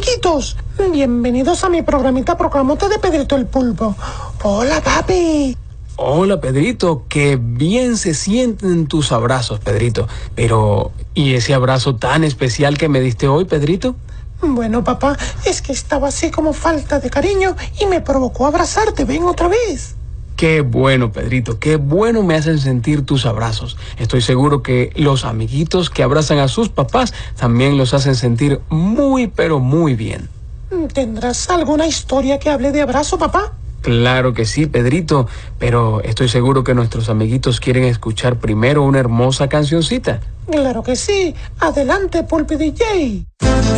amiguitos, bienvenidos a mi programita Proclamote de Pedrito el Pulpo. Hola, papi. Hola, Pedrito, qué bien se sienten tus abrazos, Pedrito. Pero, ¿y ese abrazo tan especial que me diste hoy, Pedrito? Bueno, papá, es que estaba así como falta de cariño y me provocó abrazarte. Ven otra vez. Qué bueno, Pedrito, qué bueno me hacen sentir tus abrazos. Estoy seguro que los amiguitos que abrazan a sus papás también los hacen sentir muy, pero muy bien. ¿Tendrás alguna historia que hable de abrazo, papá? Claro que sí, Pedrito, pero estoy seguro que nuestros amiguitos quieren escuchar primero una hermosa cancioncita. Claro que sí. Adelante, Pulpi DJ.